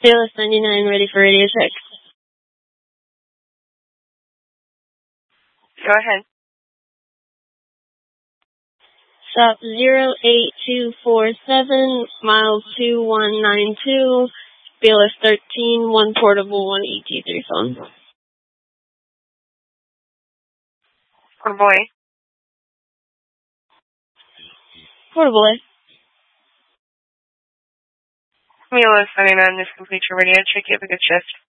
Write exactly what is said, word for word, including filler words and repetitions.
Bayless ninety-nine, ready for radio check. Go ahead. Stop zero eight two four seven, miles two one nine two, Bayless thirteen, one portable, one E T three phone. Portable A. Portable A. Bayless ninety-nine, this completes your radio check. You have a good shift.